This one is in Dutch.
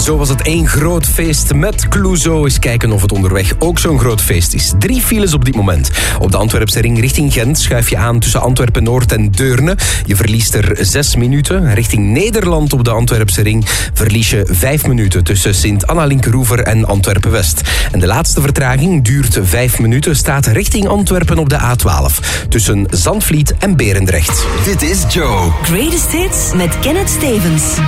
Zo was het één groot feest met Clouseau. Eens kijken of het onderweg ook zo'n groot feest is. 3 files op dit moment. Op de Antwerpse ring richting Gent schuif je aan tussen Antwerpen-Noord en Deurne. Je verliest er 6 minuten. Richting Nederland op de Antwerpse ring verlies je 5 minuten tussen Sint-Anna-Linkeroever en Antwerpen-West. En de laatste vertraging duurt 5 minuten, staat richting Antwerpen op de A12. Tussen Zandvliet en Berendrecht. Dit is Joe. Greatest Hits met Kenneth Stevens.